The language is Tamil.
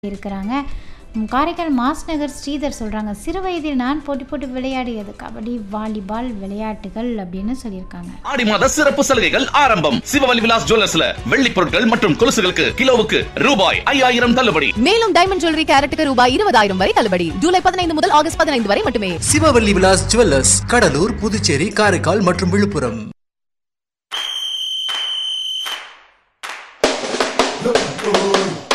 இருக்கிறாங்க. காரைக்கால் மாஸ் நகர் ஸ்ரீதர் சொல்கிறாங்க, சிறு வயதில் நான் போட்டி போட்டு விளையாடியது கபடி, வாலிபால் விளையாட்டுகள் அப்படின்னு சொல்லியிருக்காங்க. ஆடி மாத சிறப்பு சலுகைகள் ஆரம்பம். சிவவலி விலாஸ் ஜுவல்லர்ஸ்ல வெள்ளி பொருட்கள் மற்றும் கொலுசுகளுக்கு கிலோவுக்கு ரூபாய் 5000 தள்ளுபடி. மேலும் டைமண்ட் ஜுவல்லரி கேரட்டுக்கு ரூபாய் 20000 வரை தள்ளுபடி. ஜூலை 15 முதல் ஆகஸ்ட் 15 வரை மட்டுமே. சிவவல்லி விலாஸ் ஜுவல்லர்ஸ், கடலூர், புதுச்சேரி, காரைக்கால் மற்றும் விழுப்புரம்.